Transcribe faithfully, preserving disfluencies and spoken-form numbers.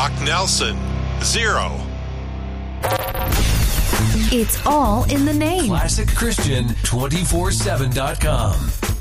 Brock Nelson, zero. It's all in the name. Classic Christian two four seven dot com.